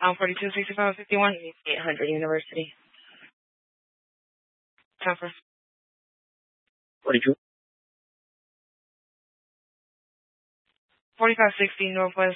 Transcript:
426551, 800 University. Time for 42. 4560 Northwest